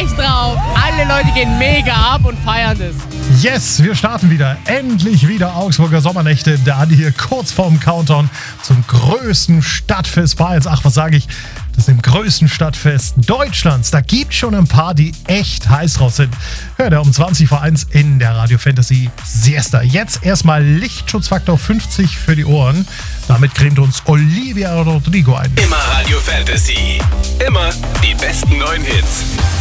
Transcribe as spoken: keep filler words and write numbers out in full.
echt drauf. Alle Leute gehen mega ab und feiern das. Yes, wir starten wieder. Endlich wieder Augsburger Sommernächte. Dani hier kurz vorm Countdown zum größten Stadtfest Bayerns. Ach, was sage ich? Das ist dem größten Stadtfest Deutschlands. Da gibt es schon ein paar, die echt heiß drauf sind. Hört ihr um zwanzig vor eins in der Radio Fantasy Siesta. Jetzt erstmal Lichtschutzfaktor fünfzig für die Ohren. Damit cremt uns Olivia Rodrigo ein. Immer Radio Fantasy. Immer die besten neuen Hits.